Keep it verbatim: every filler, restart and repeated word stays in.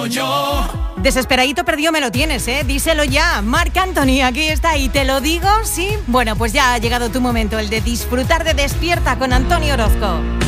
digo yo. Desesperadito perdido me lo tienes, ¿eh? Díselo ya. Marc Anthony, aquí está. ¿Y te lo digo? Sí. Bueno, pues ya ha llegado tu momento, el de disfrutar de Despierta con Antonio Orozco.